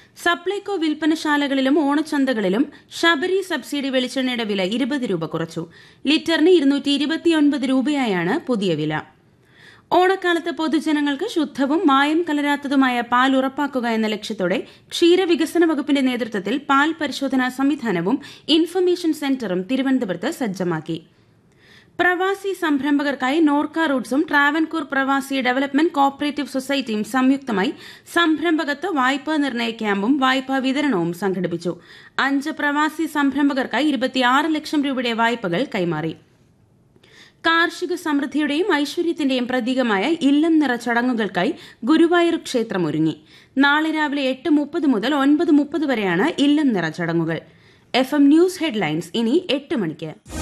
Supplyco വിൽപ്പനശാലകളിലും ഓണച്ചന്തകളിലും Sabari subsidy വെളിച്ചെണ്ണയുടെ വില 20 രൂപ കുറച്ചു. ലിറ്ററിന് 229 രൂപയായാണ് പുതിയ വില. ഓണക്കാലത്ത് പൊതുജനങ്ങൾക്ക് ശുദ്ധവും മായം കലരാത്തതുമായ പാൽ ഉറപ്പാക്കുക എന്ന ലക്ഷ്യത്തോടെ ക്ഷീരവികസന വകുപ്പിന്റെ നേതൃത്വത്തിൽ പാൽ പരിശോധനാ സംവിധാനവും ഇൻഫർമേഷൻ സെന്ററും തിരുവനന്തപുരത്ത് സജ്ജമാക്കി. പ്രവാസി സംരംഭകർക്കായി നോർക്ക റൂട്ട്സും ട്രാവൻകൂർ പ്രവാസി ഡെവലപ്മെന്റ് കോഓപ്പറേറ്റീവ് സൊസൈറ്റിയും സംയുക്തമായി സംരംഭകത്വ വായ്പാ നിർണയ ക്യാമ്പും വായ്പാ വിതരണവും സംഘടിപ്പിച്ചു. 5 പ്രവാസി സംരംഭകർക്കായി 26 ലക്ഷം രൂപയുടെ വായ്പകൾ കൈമാറി. കാർഷിക സമൃദ്ധിയുടെയും ഐശ്വര്യത്തിന്റെയും പ്രതീകമായ ഇല്ലം നിറ ചടങ്ങുകൾക്കായി ഗുരുവായൂർ ക്ഷേത്രം ഒരുങ്ങി. നാളെ രാവിലെ 8:30 മുതൽ 9:30 വരെയാണ് ഇല്ലം നിറ ചടങ്ങുകൾ. FM ന്യൂസ് ഹെഡ്ലൈൻസ് ഇനി 8 മണിക്ക്.